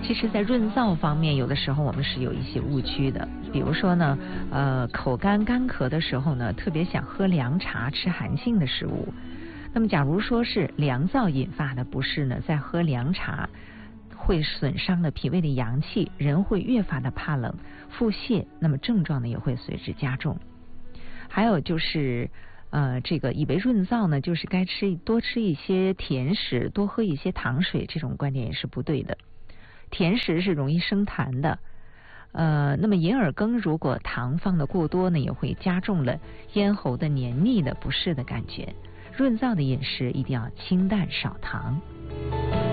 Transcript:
其实在润燥方面，有的时候我们是有一些误区的。比如说呢，口干干咳的时候呢，特别想喝凉茶，吃寒性的食物。那么假如说是凉燥引发的不适呢，在喝凉茶会损伤了脾胃的阳气，人会越发的怕冷、腹泻，那么症状呢也会随之加重。还有就是这个以为润燥呢就是该多吃一些甜食，多喝一些糖水，这种观点也是不对的。甜食是容易生痰的，那么银耳羹如果糖放的过多呢，也会加重了咽喉的黏腻的不适的感觉。润燥的饮食一定要清淡少糖。